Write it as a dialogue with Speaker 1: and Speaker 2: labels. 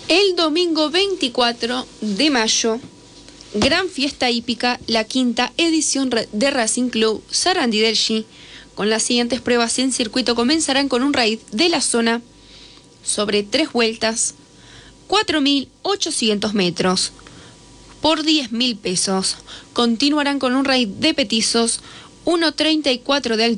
Speaker 1: El domingo 24 de mayo, gran fiesta hípica, la quinta edición de Racing Club Sarandí del G. Con las siguientes pruebas en circuito comenzarán con un raid de la zona sobre 3 vueltas, 4.800 metros, por 10.000 pesos. Continuarán con un raid de petizos, 1.34 de altura.